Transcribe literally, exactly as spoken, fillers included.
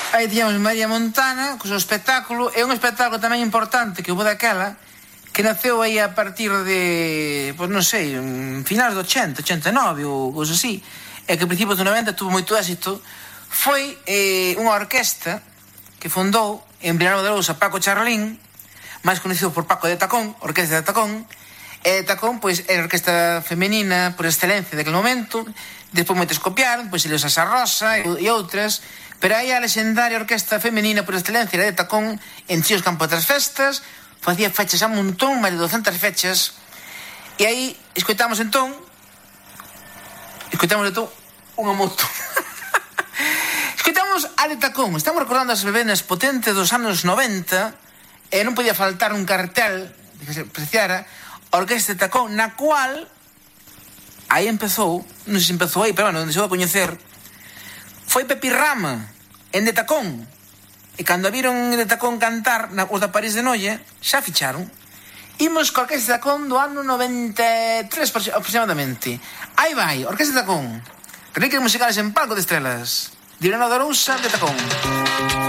Aí tiñamos María Montana, co seu espectáculo, é un espectáculo tamén importante que houve daquela, que naceu aí a partir de, pois non sei, finais do ochenta, ochenta e nove ou cousa así, e que a principios do noventa tuvo moito éxito. Foi eh, unha orquesta que fundou en Vilanova de Arousa Paco Charlín, máis conhecido por Paco de Tacón, Orquesta de Tacón. E Tacón, pois, era a orquesta femenina por excelencia daquele momento. Despois moitos copiaron, pois, Eliosa Sarrosa e, e outras, pero aí a lexendaria orquesta femenina por excelencia era de Tacón, enchía os campos das festas, facía fechas a montón, máis de docentas fechas, e aí escoitamos entón escoitamos entón unha moto. Escoitamos a de Tacón, estamos recordando as verbenas potentes dos anos noventa, e non podía faltar un cartel que se apreciara a orquesta de Tacón, na cual aí empezou, non sei se empezou aí, pero bueno, onde se vai a coñecer foi Pepi Rama en de Tacón, e cando a viron en de Tacón cantar na os da París de Noia, xa ficharon. Imos co orquesta de Tacón do ano noventa e tres aproximadamente. Aí vai, orquesta de Tacón, reliquias musicales en Palco de Estrelas, de Vilanova de Arousa, de Tacón.